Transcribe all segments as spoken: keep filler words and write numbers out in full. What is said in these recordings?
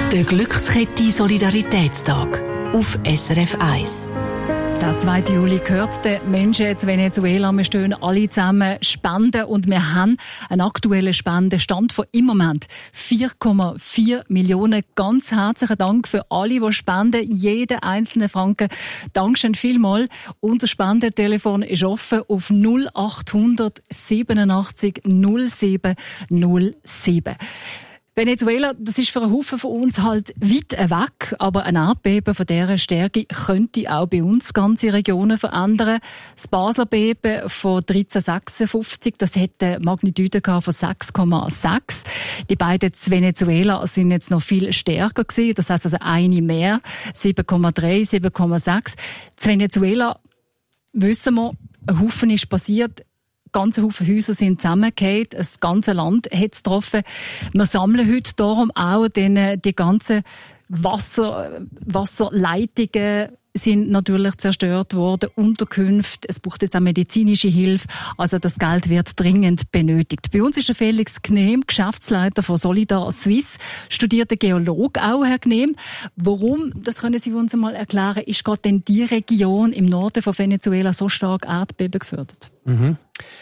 Der Glückskette Solidaritätstag auf S R F eins. Der zweite Juli gehört den Menschen in Venezuela. Wir stehen alle zusammen spenden und wir haben einen aktuellen Spendenstand von im Moment vier Komma vier Millionen. Ganz herzlichen Dank für alle, die spenden, jeden einzelnen Franken. Dankeschön vielmals. Unser Spendentelefon ist offen auf null acht hundert siebenundachtzig null sieben null sieben. Venezuela, das ist für einen Haufen von uns halt weit weg, aber ein Erdbeben von dieser Stärke könnte auch bei uns ganze Regionen verändern. Das Basler Beben von dreizehnhundertsechsundfünfzig, das hätte Magnitude von sechs Komma sechs. Die beiden zu Venezuela sind jetzt noch viel stärker gewesen, das heisst also eine mehr, sieben Komma drei, sieben Komma sechs. Zu Venezuela wissen wir, ein Haufen ist passiert. Ganze Haufen Häuser sind zusammengefallen, das ganze Land hat es getroffen. Wir sammeln heute darum auch den, die ganzen Wasser, Wasserleitungen sind natürlich zerstört worden, Unterkünfte, es braucht jetzt auch medizinische Hilfe, also das Geld wird dringend benötigt. Bei uns ist der Felix Gnehm, Geschäftsleiter von Solidar Suisse, studierter Geologe auch, Herr Gnehm. Warum, das können Sie uns einmal erklären, ist gerade denn die Region im Norden von Venezuela so stark Erdbeben gefördert? Mhm.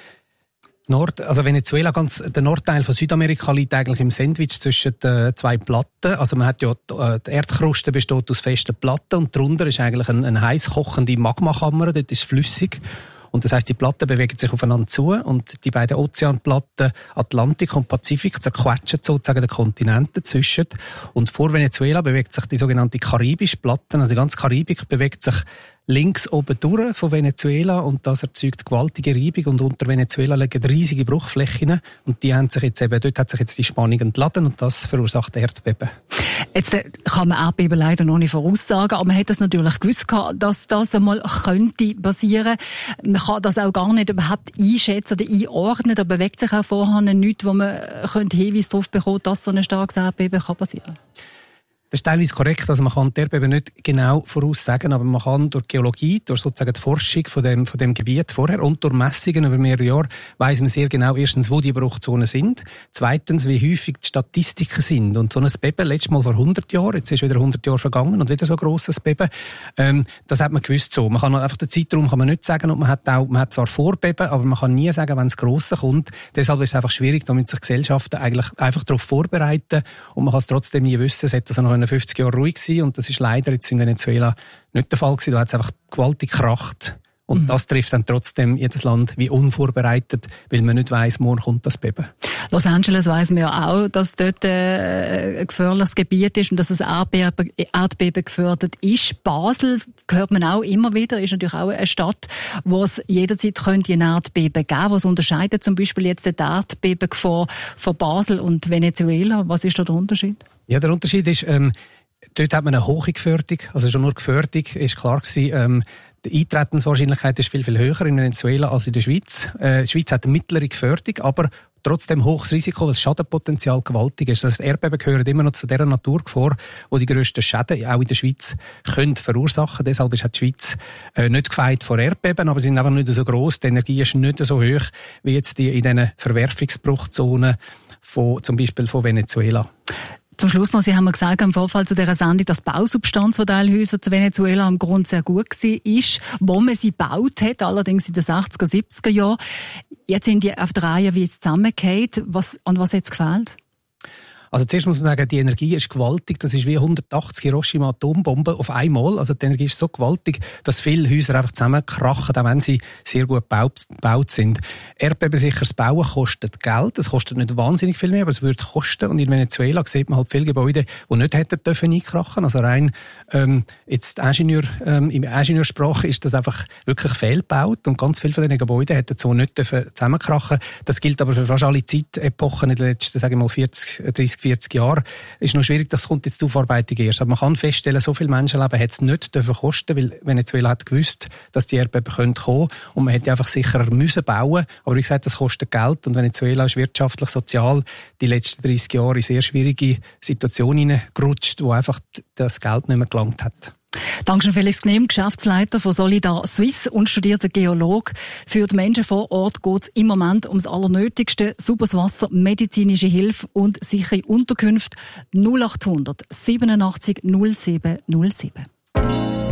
Nord, also Venezuela, ganz, der Nordteil von Südamerika liegt eigentlich im Sandwich zwischen den zwei Platten. Also man hat ja, die Erdkruste besteht aus festen Platten und darunter ist eigentlich eine, eine heiß kochende Magmakammer, dort ist flüssig. Und das heisst, die Platten bewegen sich aufeinander zu und die beiden Ozeanplatten, Atlantik und Pazifik, zerquetschen sozusagen den Kontinent dazwischen. Und vor Venezuela bewegt sich die sogenannte karibische Platte, also die ganze Karibik bewegt sich links oben durch von Venezuela und das erzeugt gewaltige Reibung und unter Venezuela liegen riesige Bruchflächen und die haben sich jetzt eben, dort hat sich jetzt die Spannung entladen und das verursacht Erdbeben. Jetzt kann man Erdbeben leider noch nicht voraussagen, aber man hat das natürlich gewusst, dass das einmal könnte passieren. Man kann das auch gar nicht überhaupt einschätzen oder einordnen, da bewegt sich auch vorher nichts, wo man Hinweise darauf bekommt, dass so ein starkes Erdbeben passieren kann. Das ist teilweise korrekt, also man kann die Erdbeben nicht genau voraussagen, aber man kann durch Geologie, durch sozusagen die Forschung von dem, von dem Gebiet vorher und durch Messungen über mehrere Jahre weiss man sehr genau erstens, wo die Bruchzonen sind, zweitens, wie häufig die Statistiken sind. Und so ein Beben, letztes Mal vor hundert Jahren, jetzt ist wieder hundert Jahre vergangen und wieder so ein grosses Beben, ähm, das hat man gewusst so. Man kann einfach den Zeitraum kann man nicht sagen und man hat auch, man hat zwar Vorbeben, aber man kann nie sagen, wenn es Grosse kommt. Deshalb ist es einfach schwierig, damit sich Gesellschaften eigentlich einfach darauf vorbereiten und man kann es trotzdem nie wissen. Es hat also noch fünfzig Jahre ruhig gewesen und das ist leider jetzt in Venezuela nicht der Fall gewesen. Da hat es einfach gewaltig gekracht. Und mhm. das trifft dann trotzdem jedes Land wie unvorbereitet, weil man nicht weiss, morgen kommt das Beben. Los Angeles weiss man ja auch, dass dort äh, ein gefährliches Gebiet ist und dass es Erdbeben, Erdbeben gefördert ist. Basel hört man auch immer wieder, ist natürlich auch eine Stadt, wo es jederzeit könnte ein Erdbeben geben. Was unterscheidet zum Beispiel jetzt die Erdbebengefahr von Basel und Venezuela? Was ist da der Unterschied? Ja, der Unterschied ist, ähm, dort hat man eine hohe Gefährdung, also schon nur Gefährdung ist klar gewesen, ähm, die Eintretenswahrscheinlichkeit ist viel, viel höher in Venezuela als in der Schweiz. Äh, die Schweiz hat eine mittlere Gefährdung, aber trotzdem hohes Risiko, weil das Schadenpotenzial gewaltig ist. Das Erdbeben gehören immer noch zu dieser Naturgefahr, wo die grössten Schäden auch in der Schweiz können verursachen. Deshalb ist die Schweiz äh, nicht gefeit vor Erdbeben, aber sie sind einfach nicht so gross. Die Energie ist nicht so hoch wie jetzt die in diesen Verwerfungsbruchzonen von, zum Beispiel von Venezuela. Zum Schluss noch, Sie haben mir gesagt, im Vorfall zu dieser Sendung, dass die Bausubstanz von Teilhäusern zu Venezuela im Grund sehr gut war, wo man sie gebaut hat, allerdings in den sechziger, siebziger Jahren. Jetzt sind die auf der Reihe wie es zusammengefallen. Was, an was hat es gefehlt? Also zuerst muss man sagen, die Energie ist gewaltig. Das ist wie hundertachtzig Hiroshima-Atombomben auf einmal. Also die Energie ist so gewaltig, dass viele Häuser einfach zusammenkrachen, auch wenn sie sehr gut gebaut sind. Erdbebensicheres Bauen kostet Geld. Es kostet nicht wahnsinnig viel mehr, aber es würde kosten. Und in Venezuela sieht man halt viele Gebäude, die nicht hätten dürfen einkrachen. Also rein ähm, jetzt Ingenieur, ähm, in Ingenieursprache ist das einfach wirklich fehlgebaut. Und ganz viele von diesen Gebäuden hätten so nicht dürfen zusammenkrachen. Das gilt aber für fast alle Zeitepochen in den letzten, sagen wir mal, vierzig, dreißig, vierzig Jahren. Es ist noch schwierig, das kommt jetzt die Aufarbeitung erst. Aber man kann feststellen, so viele Menschenleben hat es nicht dürfen kosten, weil Venezuela hat gewusst, dass die Erdbeben kommen können und man hätte einfach sicherer müssen bauen. Aber wie gesagt, das kostet Geld und Venezuela ist wirtschaftlich, sozial die letzten dreißig Jahre in sehr schwierige Situationen hineingerutscht, wo einfach das Geld nicht mehr gelangt hat. Dankeschön, Felix Gnehm, Geschäftsleiter von Solidar Suisse und studierter Geolog. Für die Menschen vor Ort geht es im Moment ums Allernötigste: sauberes Wasser, medizinische Hilfe und sichere Unterkünfte. null acht hundert siebenundachtzig null sieben null sieben.